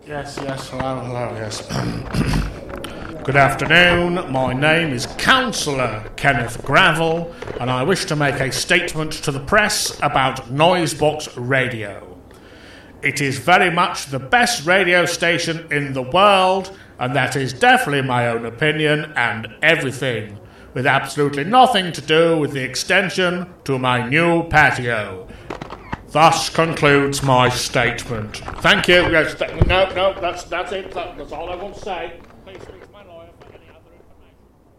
Yes, hello, yes. Good afternoon, my name is Councillor Kenneth Gravel, and I wish to make a statement to the press about Noisebox Radio. It is very much the best radio station in the world, and that is definitely my own opinion and everything, with absolutely nothing to do with the extension to my new patio. Thus concludes my statement. Thank you. Yes, no, that's it. That's all I want to say.